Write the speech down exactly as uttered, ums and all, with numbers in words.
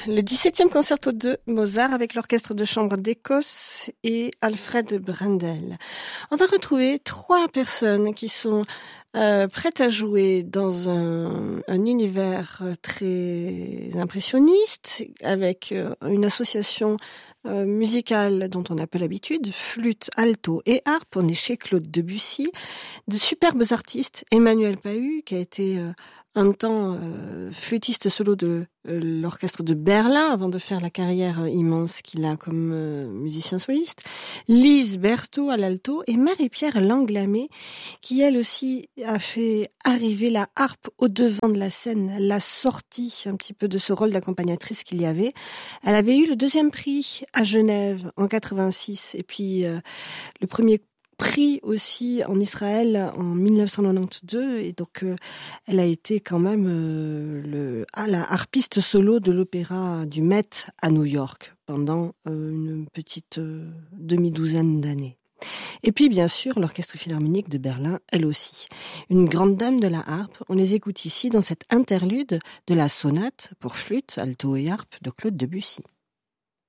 Le dix-septième concerto de Mozart avec l'orchestre de chambre d'Écosse et Alfred Brendel. On va retrouver trois personnes qui sont euh, prêtes à jouer dans un, un univers très impressionniste avec euh, une association euh, musicale dont on n'a pas l'habitude, flûte, alto et harpe. On est chez Claude Debussy, de superbes artistes. Emmanuel Pahud qui a été euh, un temps euh, flûtiste solo de euh, l'orchestre de Berlin avant de faire la carrière euh, immense qu'il a comme euh, musicien soliste. Lise Berthaud à l'alto et Marie-Pierre Langlamé qui elle aussi a fait arriver la harpe au devant de la scène. Elle l'a sortie un petit peu de ce rôle d'accompagnatrice qu'il y avait. Elle avait eu le deuxième prix à Genève en quatre-vingt-six et puis euh, le premier prix aussi en Israël en dix-neuf cent quatre-vingt-douze et donc euh, elle a été quand même euh, le, ah, la harpiste solo de l'opéra du Met à New York pendant euh, une petite euh, demi-douzaine d'années. Et puis bien sûr l'Orchestre Philharmonique de Berlin, elle aussi. Une grande dame de la harpe, on les écoute ici dans cette interlude de la sonate pour flûte, alto et harpe de Claude Debussy.